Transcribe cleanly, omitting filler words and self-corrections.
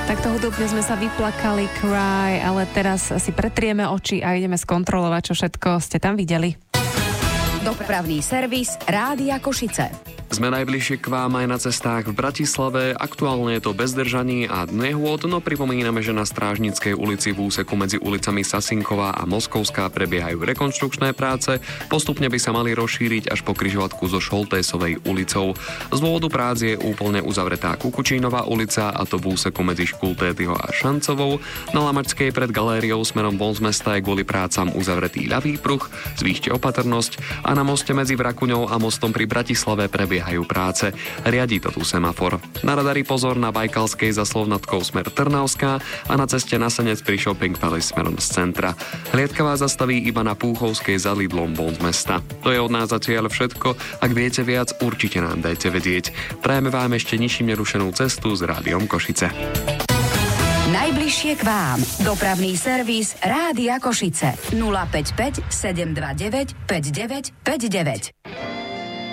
Takto hudobne sme sa vyplakali, Cry, ale teraz si pretrieme oči a ideme skontrolovať, čo všetko ste tam videli. Dopravný servis Rádia Košice. Sme najbližšie k vám aj na cestách v Bratislave. Aktuálne je to bez zdržaní a nehôd, no pripomíname, že na Strážnickej ulici v úseku medzi ulicami Sasinková a Moskovská prebiehajú rekonštrukčné práce. Postupne by sa mali rozšíriť až po križovatku so Šoltésovej ulicou. Z dôvodu prác je úplne uzavretá Kukučínová ulica, a to v úseku medzi Škultétyho a Šancovou. Na Lamačskej pred galériou smerom von z mesta je kvôli prácam uzavretý ľavý pruh, zvýšte opatrnosť, a na moste medzi Vrakuňou a mostom pri Bratislave prebiehajú práce. Riadí to tu semafor. Na radari pozor na Bajkalskej za Slovnatkou smer Trnavská a na ceste na Senec pri Shopping Palace smerom z centra. Hliadka vás zastaví iba na Púchovskej za Lidlom von z mesta. To je od nás zatiaľ všetko. Ak viete viac, určite nám dajte vedieť. Prajeme vám ešte ničím nerušenú cestu s Rádiom Košice. Najbližšie k vám. Dopravný servis Rádia Košice. 055 729 5959.